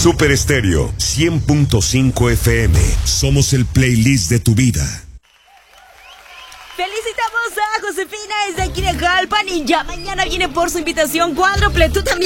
Super Estéreo 100.5 FM. Somos el playlist de tu vida. Felicitamos a Josefina desde aquí de Jalpan y ya mañana viene por su invitación cuádruple. Tú también.